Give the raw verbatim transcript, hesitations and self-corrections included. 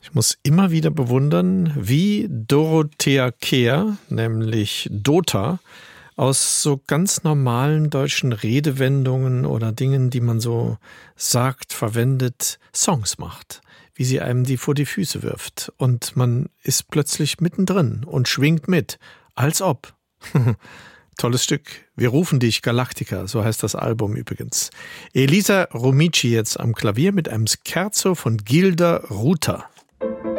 Ich muss immer wieder bewundern, wie Dorothea Kehr, nämlich Dota, aus so ganz normalen deutschen Redewendungen oder Dingen, die man so sagt, verwendet, Songs macht. Wie sie einem die vor die Füße wirft. Und man ist plötzlich mittendrin und schwingt mit. Als ob. Tolles Stück. Wir rufen dich, Galactica, so heißt das Album übrigens. Elisa Romici jetzt am Klavier mit einem Scherzo von Gilda Rutter.